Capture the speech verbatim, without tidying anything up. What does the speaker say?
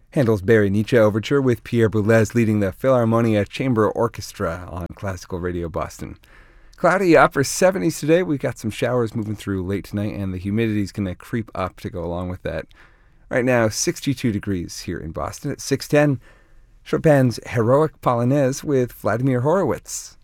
Handel's Berenice Overture with Pierre Boulez leading the Philharmonia Chamber Orchestra on Classical Radio Boston. Cloudy, upper seventies today. We've got some showers moving through late tonight, and the humidity's going to creep up to go along with that. Right now, sixty-two degrees here in Boston at six ten. Chopin's Heroic Polonaise with Vladimir Horowitz.